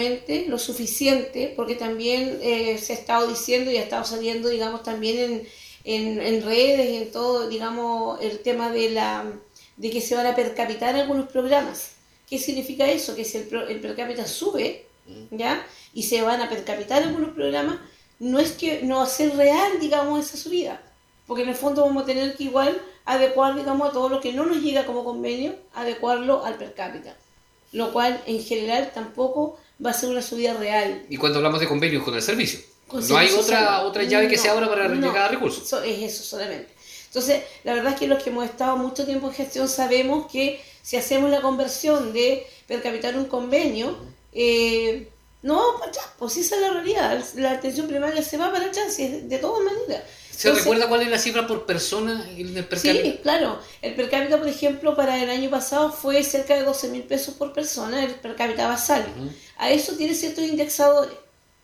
aumente lo suficiente, porque también se ha estado diciendo y ha estado saliendo, digamos, también en redes y en todo, digamos, el tema de que se van a percapitar algunos programas. ¿Qué significa eso? Que si el per cápita sube, ¿ya? Y se van a percapitar algunos programas, no es que no va a ser real, digamos, esa subida, porque en el fondo vamos a tener que igual adecuar, digamos, a todo lo que no nos llega como convenio, adecuarlo al per cápita, lo cual en general tampoco va a ser una subida real. Y cuando hablamos de convenios con el servicio, Con no hay servicio otra llave que se abra para llegar a recursos. Es eso solamente. Entonces, la verdad es que los que hemos estado mucho tiempo en gestión sabemos que si hacemos la conversión de per capitar un convenio, no vamos para atrás, pues esa es la realidad. La atención primaria se va para atrás, de todas maneras. ¿Se recuerda cuál es la cifra por persona en el per cápita? Sí, claro. El per cápita, por ejemplo, para el año pasado fue cerca de 12.000 pesos por persona, el per cápita basal. A eso tiene ciertos indexadores.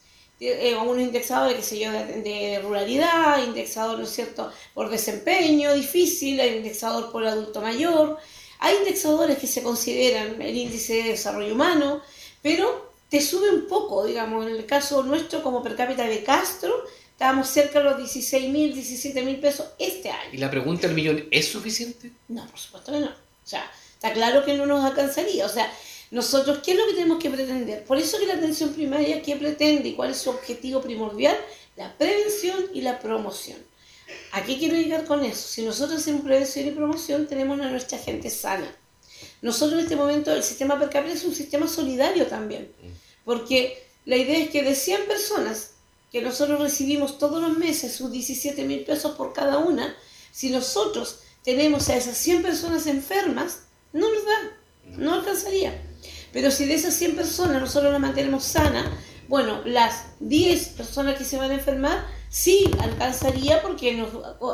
Unos indexadores, qué sé yo, de ruralidad, indexador, ¿no es cierto?, por desempeño difícil, hay indexador por adulto mayor. Hay indexadores que se consideran el índice de desarrollo humano, pero te sube un poco, digamos, en el caso nuestro como per cápita de Castro, estábamos cerca de los 16.000, 17.000 pesos este año. ¿Y la pregunta del millón es suficiente? No, por supuesto que no. O sea, está claro que no nos alcanzaría. O sea, nosotros, ¿qué es lo que tenemos que pretender? Por eso que la atención primaria, ¿qué pretende y cuál es su objetivo primordial? La prevención y la promoción. ¿A qué quiero llegar con eso? Si nosotros hacemos prevención y promoción, tenemos a nuestra gente sana. Nosotros en este momento, el sistema per cápita es un sistema solidario también, porque la idea es que de 100 personas que nosotros recibimos todos los meses sus 17.000 pesos por cada una, si nosotros tenemos a esas 100 personas enfermas, no nos da, no alcanzaría. Pero si de esas 100 personas nosotros las mantenemos sanas, bueno, las 10 personas que se van a enfermar, sí alcanzaría porque nos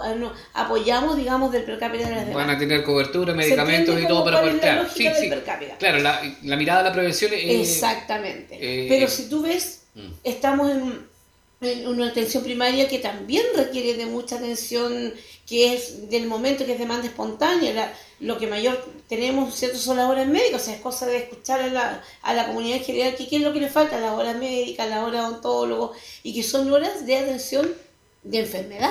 apoyamos, digamos, del per cápita de las demás. Van a tener cobertura, medicamentos y todo para poder crear. Sí, sí. Claro, la mirada de la prevención es... Exactamente. Pero si tú ves, estamos en una atención primaria que también requiere de mucha atención, que es del momento, que es demanda espontánea. Lo que mayor tenemos, ¿cierto?, son las horas médicas. O sea, es cosa de escuchar a la comunidad en general qué es lo que le falta, las horas médicas, las horas odontólogos, y que son horas de atención de enfermedad.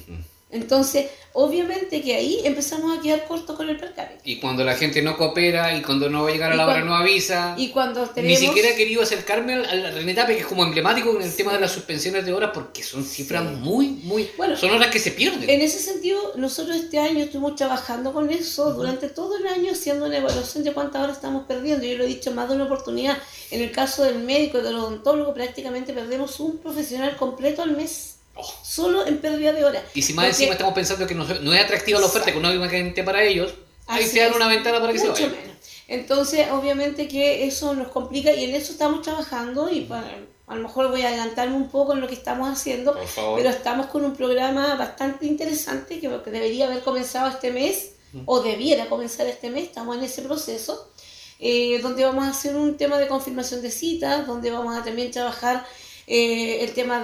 Entonces, obviamente que ahí empezamos a quedar cortos con el per cápita. Y cuando la gente no coopera y cuando no va a llegar a la hora no avisa. Y cuando tenemos... Ni siquiera he querido acercarme al René Tapia, que es como emblemático en el tema de las suspensiones de horas, porque son cifras muy... Bueno, son horas que se pierden. En ese sentido, nosotros este año estuvimos trabajando con eso durante todo el año, haciendo una evaluación de cuántas horas estamos perdiendo. Yo lo he dicho más de una oportunidad. En el caso del médico y del odontólogo, prácticamente perdemos un profesional completo al mes. Solo en pérdida de horas. Y si más encima estamos pensando que no es atractiva la oferta económicamente para ellos, ahí se dan una ventana para que se vayan. Menos. Entonces, obviamente que eso nos complica y en eso estamos trabajando y a lo mejor voy a adelantarme un poco en lo que estamos haciendo, pero estamos con un programa bastante interesante que debería haber comenzado este mes o debiera comenzar este mes, estamos en ese proceso, donde vamos a hacer un tema de confirmación de citas, donde vamos a también trabajar el tema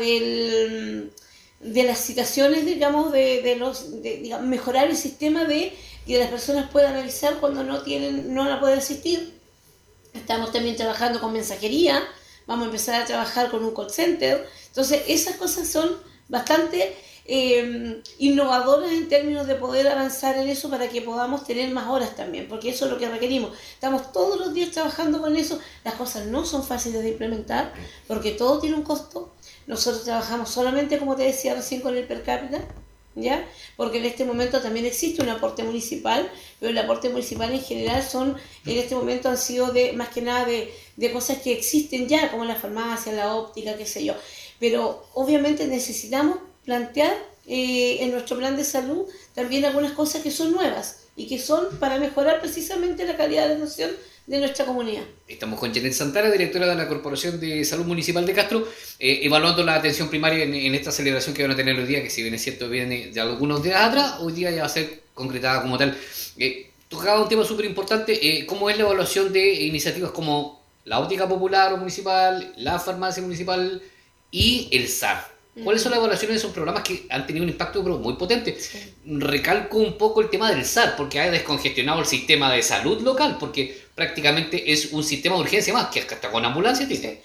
de las citaciones, digamos, digamos, mejorar el sistema de que las personas puedan avisar cuando no la pueden asistir. Estamos también trabajando con mensajería, vamos a empezar a trabajar con un call center. Entonces, esas cosas son bastante innovadoras en términos de poder avanzar en eso para que podamos tener más horas también, porque eso es lo que requerimos. Estamos todos los días trabajando con eso. Las cosas no son fáciles de implementar porque todo tiene un costo. Nosotros trabajamos solamente, como te decía recién, con el per cápita, ¿ya? Porque en este momento también existe un aporte municipal, pero el aporte municipal en general en este momento han sido más que nada de cosas que existen ya, como la farmacia, la óptica, qué sé yo. Pero obviamente necesitamos plantear en nuestro plan de salud también algunas cosas que son nuevas y que son para mejorar precisamente la calidad de atención de nuestra comunidad. Estamos con Janet Santana, directora de la Corporación de Salud Municipal de Castro, evaluando la atención primaria en esta celebración que van a tener hoy día, que si bien es cierto viene de algunos días atrás, hoy día ya va a ser concretada como tal. Tocaba un tema súper importante, ¿cómo es la evaluación de iniciativas como la óptica popular o municipal, la farmacia municipal y el SAR? ¿Cuáles son las evaluaciones de esos programas que han tenido un impacto pero muy potente? Sí. Recalco un poco el tema del SAR, porque ha descongestionado el sistema de salud local, porque prácticamente es un sistema de urgencia más, que hasta con ambulancia tiene.